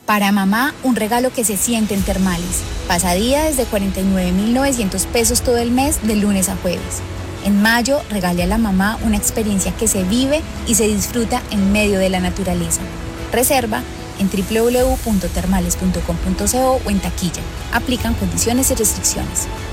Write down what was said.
Para mamá, un regalo que se siente en Termales. Pasadía desde 49.900 pesos todo el mes, de lunes a jueves. En mayo, regale a la mamá una experiencia que se vive y se disfruta en medio de la naturaleza. Reserva en www.termales.com.co o en taquilla. Aplican condiciones y restricciones.